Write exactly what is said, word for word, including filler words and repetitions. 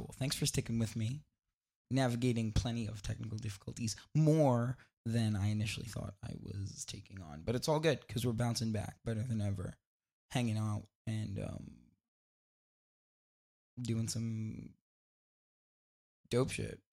cool. Thanks for sticking with me, navigating plenty of technical difficulties, more than I initially thought I was taking on. But it's all good because we're bouncing back better than ever, hanging out and um, doing some dope shit.